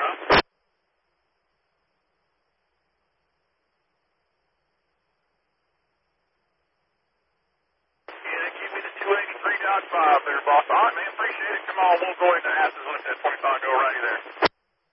Yeah, give me the 283.5 there, boss. All right, man, appreciate it. Come on, we'll go ahead and ask us with that 25 go righty there.